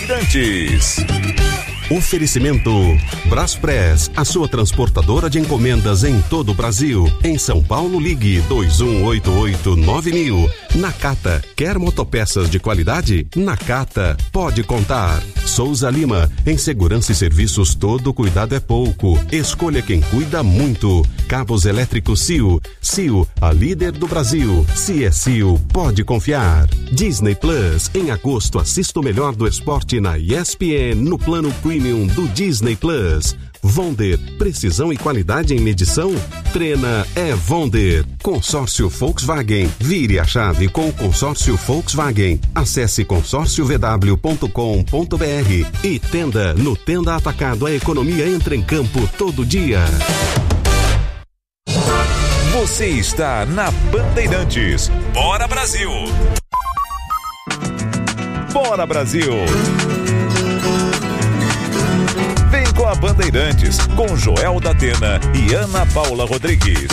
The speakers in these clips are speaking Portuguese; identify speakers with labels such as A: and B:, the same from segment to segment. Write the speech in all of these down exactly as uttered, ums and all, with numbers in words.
A: Bandeirantes.
B: Oferecimento Braspress, a sua transportadora de encomendas em todo o Brasil. Em São Paulo, ligue dois um oito oito nove mil. Nakata, quer motopeças de qualidade? Nakata, pode contar. Souza Lima, em segurança e serviços todo cuidado é pouco. Escolha quem cuida muito. Cabos elétricos C I O. C I O, a líder do Brasil. Se é C I O, pode confiar. Disney Plus, em agosto assista o melhor do esporte na E S P N no plano Premium do Disney Plus. Vonder, precisão e qualidade em medição? Trena é Vonder. Consórcio Volkswagen. Vire a chave com o consórcio Volkswagen. Acesse consórcio v w ponto com ponto b r. E Tenda, no Tenda Atacado, a economia entra em campo todo dia.
A: Você está na Bandeirantes. Bora Brasil! Bora Brasil! Vem com a Bandeirantes, com Joel da Atena e Ana Paula Rodrigues.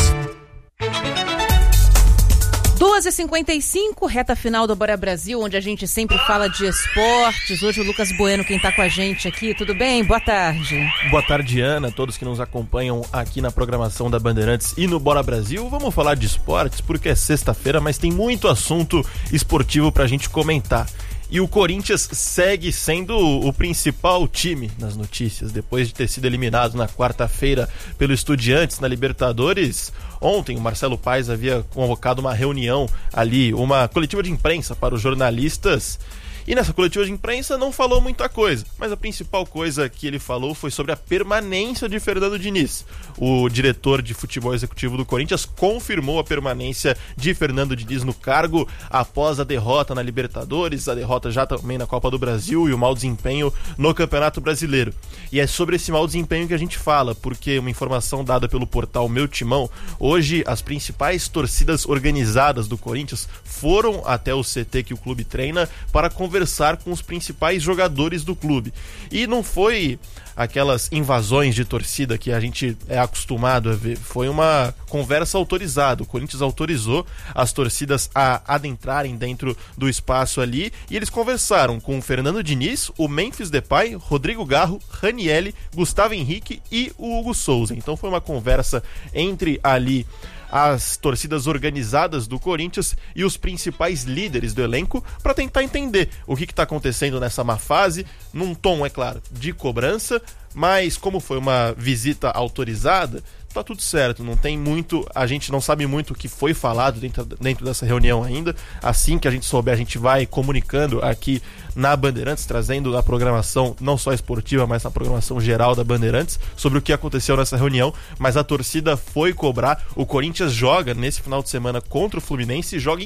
C: duas e cinquenta e cinco, reta final do Bora Brasil, onde a gente sempre fala de esportes. Hoje o Lucas Bueno, quem tá com a gente aqui, tudo bem? Boa tarde.
D: Boa tarde, Ana, todos que nos acompanham aqui na programação da Bandeirantes e no Bora Brasil. Vamos falar de esportes porque é sexta-feira, mas tem muito assunto esportivo pra gente comentar. E o Corinthians segue sendo o principal time nas notícias, depois de ter sido eliminado na quarta-feira pelo Estudiantes na Libertadores. Ontem o Marcelo Paes havia convocado uma reunião ali, uma coletiva de imprensa para os jornalistas. E nessa coletiva de imprensa não falou muita coisa, mas a principal coisa que ele falou foi sobre a permanência de Fernando Diniz. O diretor de futebol executivo do Corinthians confirmou a permanência de Fernando Diniz no cargo após a derrota na Libertadores, a derrota já também na Copa do Brasil e o mau desempenho no Campeonato Brasileiro. E é sobre esse mau desempenho que a gente fala, porque uma informação dada pelo portal Meu Timão, hoje as principais torcidas organizadas do Corinthians foram até o C T que o clube treina para conversar conversar com os principais jogadores do clube. E não foi aquelas invasões de torcida que a gente é acostumado a ver, foi uma conversa autorizada. O Corinthians autorizou as torcidas a adentrarem dentro do espaço ali e eles conversaram com o Fernando Diniz, o Memphis Depay, Rodrigo Garro, Ranielli, Gustavo Henrique e o Hugo Souza. Então foi uma conversa entre ali as torcidas organizadas do Corinthians e os principais líderes do elenco para tentar entender o que está acontecendo nessa má fase, num tom, é claro, de cobrança, mas como foi uma visita autorizada, tá tudo certo, não tem muito, a gente não sabe muito o que foi falado dentro, dentro dessa reunião ainda. Assim que a gente souber, a gente vai comunicando aqui na Bandeirantes, trazendo na programação não só esportiva, mas na programação geral da Bandeirantes, sobre o que aconteceu nessa reunião. Mas a torcida foi cobrar, o Corinthians joga nesse final de semana contra o Fluminense e joga